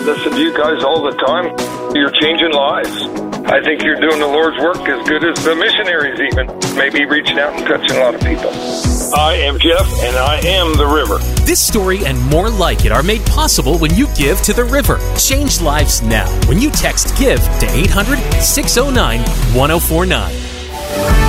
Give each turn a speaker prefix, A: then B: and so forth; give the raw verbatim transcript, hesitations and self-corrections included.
A: listen to you guys all the time. You're changing lives. I think you're doing the Lord's work as good as the missionaries even. Maybe reaching out and touching a lot of people. I am Jeff, and I am the river.
B: This story and more like it are made possible when you give to the river. Change lives now when you text GIVE to eight hundred, six oh nine, one oh four nine.